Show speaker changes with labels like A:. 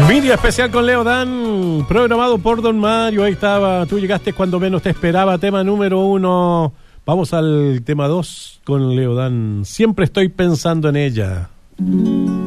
A: Media especial con Leo Dan, programado por Don Mario. Ahí estaba, tú llegaste cuando menos te esperaba. Tema número 1. Vamos al tema 2 con Leo Dan. Siempre estoy pensando en ella.